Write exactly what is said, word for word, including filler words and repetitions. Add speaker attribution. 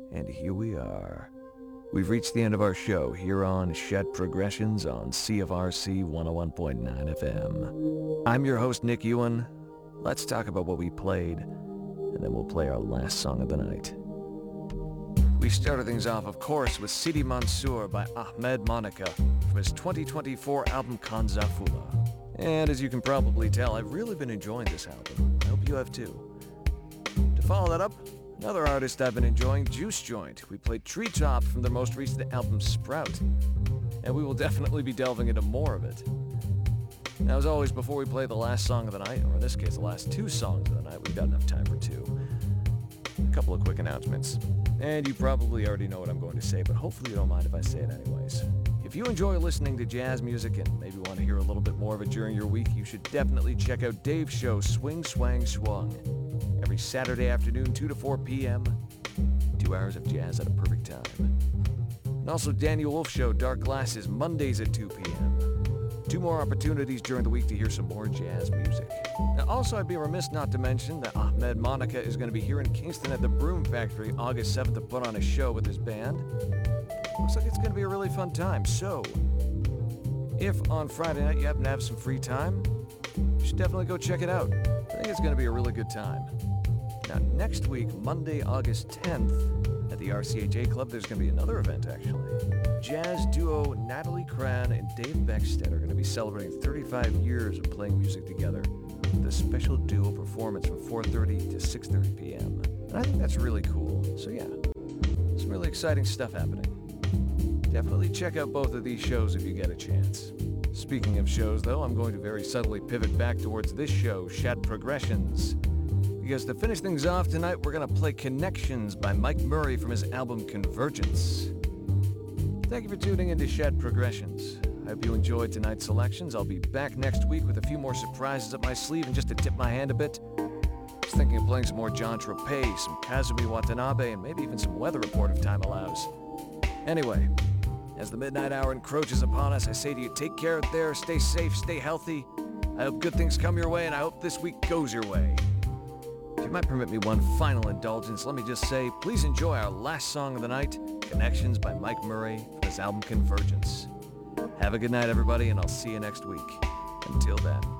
Speaker 1: And here we are. We've reached the end of our show here on Shed Progressions on C F R C one oh one point nine F M. I'm your host, Nick Ewan. Let's talk about what we played, and then we'll play our last song of the night. We started things off, of course, with Sidi Mansour by Ahmed Monica from his twenty twenty-four album Kanzafula. And as you can probably tell, I've really been enjoying this album. I hope you have too. To follow that up, another artist I've been enjoying, Juice Joint. We played Treetop from their most recent album, Sprout. And we will definitely be delving into more of it. Now, as always, before we play the last song of the night, or in this case, the last two songs of the night, we've got enough time for two. A couple of quick announcements. And you probably already know what I'm going to say, but hopefully you don't mind if I say it anyways. If you enjoy listening to jazz music and maybe want to hear a little bit more of it during your week, you should definitely check out Dave's show, Swing, Swang, Swung. Every Saturday afternoon, two to four p.m. Two hours of jazz at a perfect time. And also Daniel Wolf Show, Dark Glasses, Mondays at two p.m. Two more opportunities during the week to hear some more jazz music. Now, also, I'd be remiss not to mention that Ahmed Monica is going to be here in Kingston at the Broom Factory August seventh to put on a show with his band. Looks like it's going to be a really fun time. So, if on Friday night you happen to have some free time, you should definitely go check it out. I think it's going to be a really good time. Now, next week, Monday, August tenth, at the R C H A Club, there's going to be another event, actually. Jazz duo Natalie Cran and Dave Beckstead are going to be celebrating thirty-five years of playing music together with a special duo performance from four thirty to six thirty p.m. And I think that's really cool. So yeah, some really exciting stuff happening. Definitely check out both of these shows if you get a chance. Speaking of shows, though, I'm going to very subtly pivot back towards this show, Shed Progressions. Because to finish things off tonight, we're going to play Connections by Mike Murray from his album Convergence. Thank you for tuning in to Shed Progressions. I hope you enjoyed tonight's selections. I'll be back next week with a few more surprises up my sleeve, and just to tip my hand a bit, I was thinking of playing some more John Tropez, some Kazumi Watanabe, and maybe even some Weather Report if time allows. Anyway, as the midnight hour encroaches upon us, I say to you, take care out there, stay safe, stay healthy. I hope good things come your way, and I hope this week goes your way. If you might permit me one final indulgence, let me just say, please enjoy our last song of the night, Connections by Mike Murray from his album Convergence. Have a good night, everybody, and I'll see you next week. Until then.